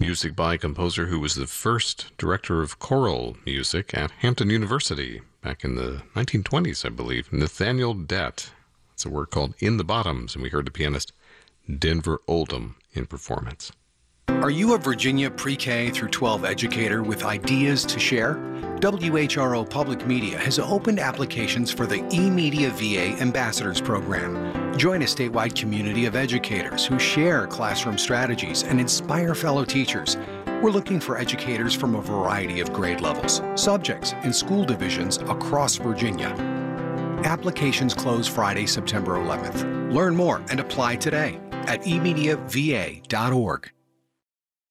music by a composer who was the first director of choral music at Hampton University back in the 1920s, I believe. Nathaniel Dett. It's a work called In the Bottoms, and we heard the pianist Denver Oldham in performance. Are you a Virginia pre-K through 12 educator with ideas to share? WHRO Public Media has opened applications for the eMedia VA Ambassadors Program. Join a statewide community of educators who share classroom strategies and inspire fellow teachers. We're looking for educators from a variety of grade levels, subjects, and school divisions across Virginia. Applications close Friday, September 11th. Learn more and apply today at emediava.org.